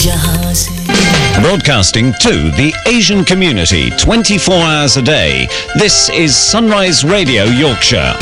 Broadcasting to the Asian community 24 hours a day, this is Sunrise Radio Yorkshire.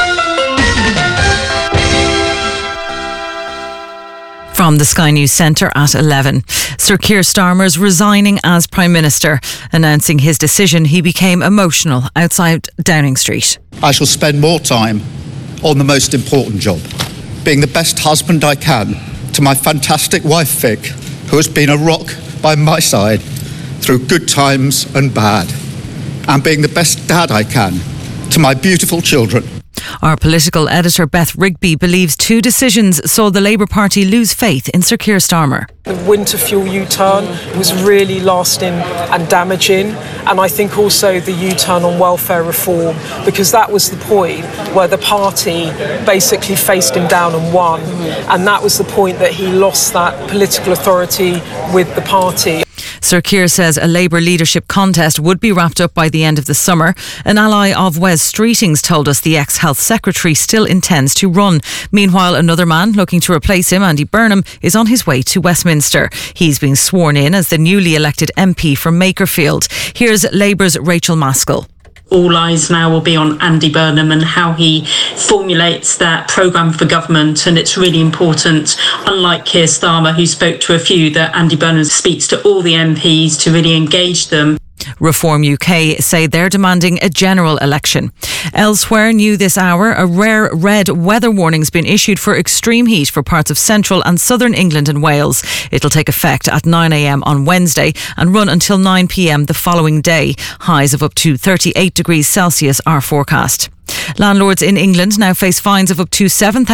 From the Sky News Centre at 11. Sir Keir Starmer's resigning as Prime Minister. Announcing his decision, he became emotional outside Downing Street. I shall spend more time on the most important job, being the best husband I can to my fantastic wife Vic, who has been a rock by my side through good times and bad, and being the best dad I can to my beautiful children. Our political editor Beth Rigby believes two decisions saw the Labour Party lose faith in Sir Keir Starmer. The winter fuel U-turn was really lasting and damaging, and I think also the U-turn on welfare reform, because that was the point where the party basically faced him down and won, and that was the point that he lost that political authority with the party. Sir Keir says a Labour leadership contest would be wrapped up by the end of the summer. An ally of Wes Streeting's told us the ex-Health Secretary still intends to run. Meanwhile, another man looking to replace him, Andy Burnham, is on his way to Westminster. He's been sworn in as the newly elected MP from Makerfield. Here's Labour's Rachel Maskell. All eyes now will be on Andy Burnham and how he formulates that programme for government. And it's really important, unlike Keir Starmer, who spoke to a few, that Andy Burnham speaks to all the MPs to really engage them. Reform UK say they're demanding a general election. Elsewhere, new this hour, a rare red weather warning's been issued for extreme heat for parts of central and southern England and Wales. It'll take effect at 9 a.m. on Wednesday and run until 9 p.m. the following day. Highs of up to 38 degrees Celsius are forecast. Landlords in England now face fines of up to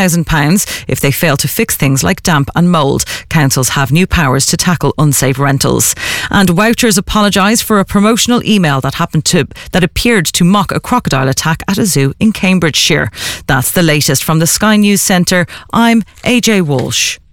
£7,000 if they fail to fix things like damp and mould. Councils have new powers to tackle unsafe rentals. And Wouters apologised for a promotional email that appeared to mock a crocodile attack at a zoo in Cambridgeshire. That's the latest from the Sky News Centre. I'm AJ Walsh.